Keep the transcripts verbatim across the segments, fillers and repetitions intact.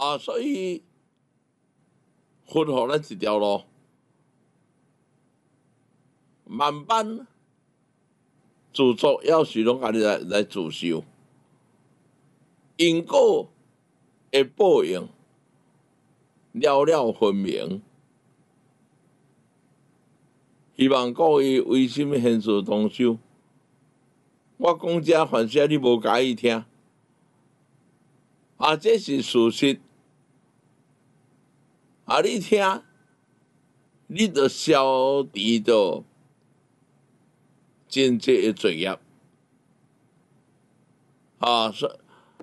啊，所以分互咱一条路，万般自作，要是拢家己来来自受，因果的报应了了分明。希望各位为心现事同修。我讲这凡事你无介意听，啊，这是事实。啊，你听，你着消除着真济的罪业。啊，所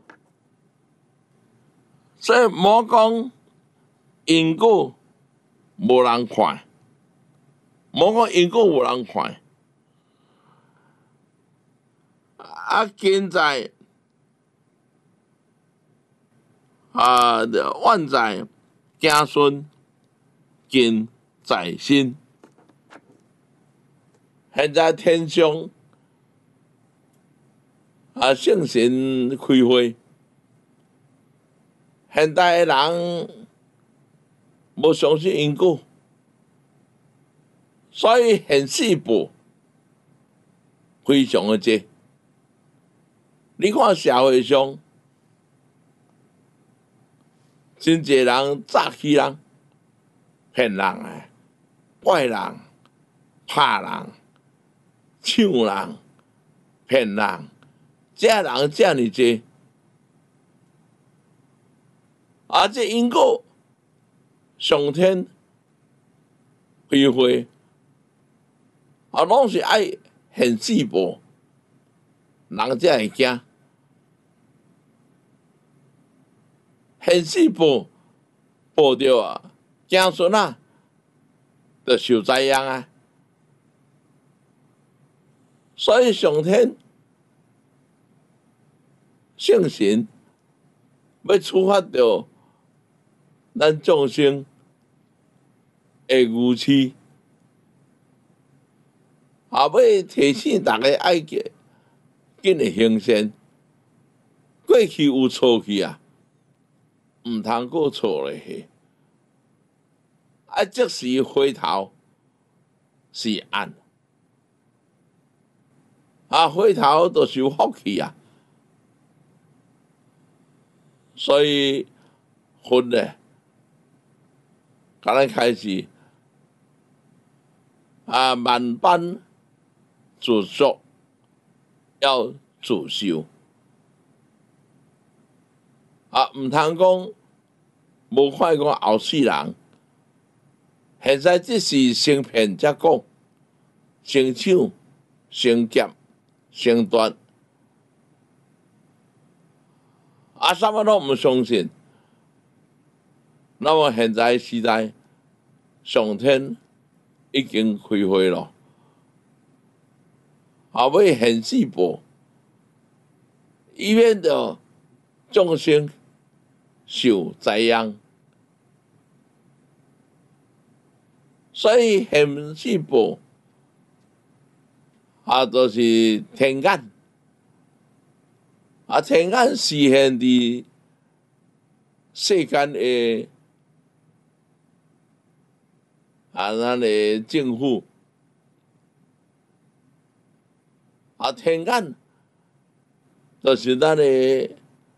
所以莫讲因果无人看。莫讲因果有人看，啊！现在啊，万载子孙近在身。现在天上啊，圣神开会，现代的人无相信因果。所以现世报非常的多。你看社会上，真侪人诈欺人、骗人诶，坏人、拍人、抢人、骗人，这人这么多，啊，这因果上天开会。啊，拢是爱现世报，人才会惊。现世报报着啊，子孙啊，着受灾殃啊。所以上天圣神要处罚着咱众生的愚痴。也要提醒大家爱紧紧的行善，过去有错去啊，毋通过错落去。啊，即时回头是暗，啊，回头就是有福气啊。所以分咧，甲咱开始啊，万般自作，要自受。啊，毋通讲无看讲后世人，现在即是先骗才讲，先抢、先劫、先夺，啊，啥物拢毋相信。那么现在时代，上天已经开会了。啊，要现世报，以免着众生受灾殃。所以现世报啊，就是天眼，啊，天眼实现伫世间的啊，咱的政府。啊，天眼就是咱的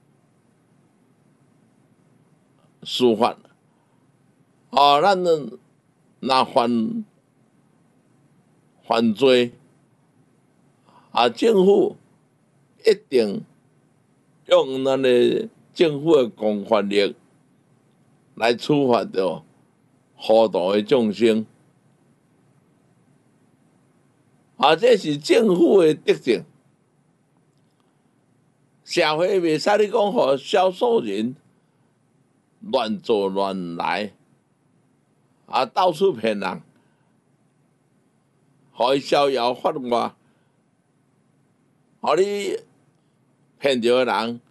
司法，啊，咱若犯犯罪，啊，政府一定用咱的政府的公权力来处罚着糊涂的众生。啊，这是政府的特性。社会袂使你讲，互少数人乱做乱来，啊，到处骗人，互伊逍遥法外，互你骗着的人